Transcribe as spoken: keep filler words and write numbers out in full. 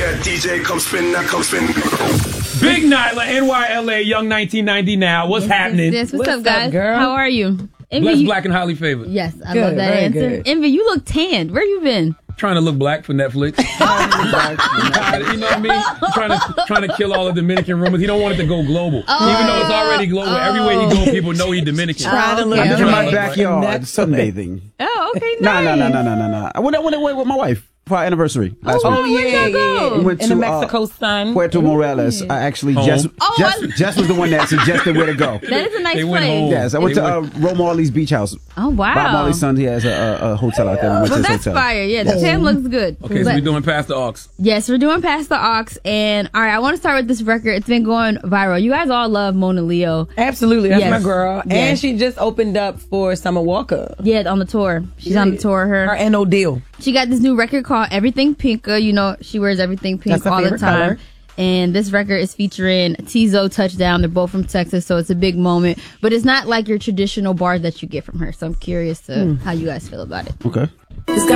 Yeah, D J, come spin now, come spin. Big Nyla, N Y L A, Young nineteen ninety now. What's yes, happening? Yes, what's, what's up, guys? Up, girl? How are you? Envy, Blessed, you... black, and highly favored. Yes, I good, love that answer. Good. Envy, you look tanned. Where you been? Trying to look black for Netflix. You know what I mean? Trying to trying to kill all the Dominican rumors. He don't want it to go global, oh, even though it's already global. Oh. Everywhere he go, people know he's Dominican. Trying to look. I'm in my Right. backyard sunbathing. Oh, okay, No, nice. no, no, no, no, no, no. I went, I went away with my wife for our anniversary last Oh, week. yeah, yeah, yeah. We went In to, the Mexico uh, sun. Puerto Morales. I actually, Home. Jess, Oh, Jess, I- Jess was the one that suggested where to go. That is a nice They went place. home. Yes, I went They to uh, Ro Marley's beach house. Oh, wow. Bob Marley's son, he has a, a, a hotel out there. We went Well, to his that's hotel. fire. Yeah, the tan looks good. Okay, so But- we're doing past the aux. Yes, we're doing Past the Aux. And, all right, I want to start with this record. It's been going viral. You guys all love Mona Leo. Absolutely, that's Yes. my girl. Yes. And she just opened up for Summer Walker. Yeah, on the tour. She's on the tour. Her. Her and no deal. She got this new record called Everything Pinka. You know, she wears everything pink That's her all the favorite time. color. And this record is featuring Tizo Touchdown. They're both from Texas, so it's a big moment. But it's not like your traditional bars that you get from her. So I'm curious to Mm. how you guys feel about it. Okay.